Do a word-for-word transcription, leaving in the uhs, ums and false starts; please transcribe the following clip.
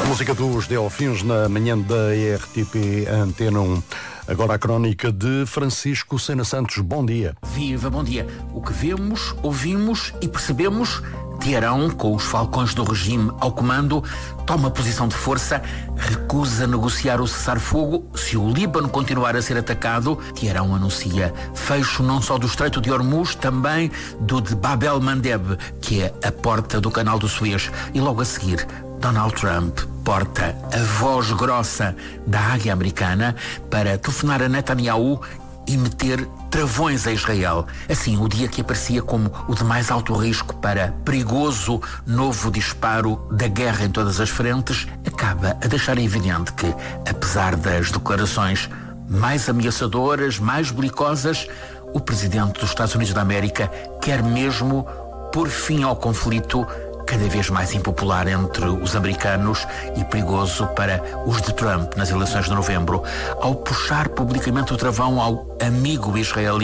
Música dos Delfins na manhã da R T P Antena um. Agora a crónica de Francisco Sena Santos. Bom dia. Viva, bom dia. O que vemos, ouvimos e percebemos, Teherão, com os falcões do regime ao comando, toma posição de força, recusa negociar o cessar-fogo. Se o Líbano continuar a ser atacado, Teherão anuncia fecho não só do Estreito de Hormuz, também do de Bab el-Mandeb, que é a porta do canal do Suez. E logo a seguir, Donald Trump porta a voz grossa da águia americana para telefonar a Netanyahu e meter travões a Israel. Assim, o dia que aparecia como o de mais alto risco para perigoso novo disparo da guerra em todas as frentes, acaba a deixar evidente que, apesar das declarações mais ameaçadoras, mais belicosas, o presidente dos Estados Unidos da América quer mesmo pôr fim ao conflito cada vez mais impopular entre os americanos e perigoso para os de Trump nas eleições de novembro, ao puxar publicamente o travão ao amigo israelita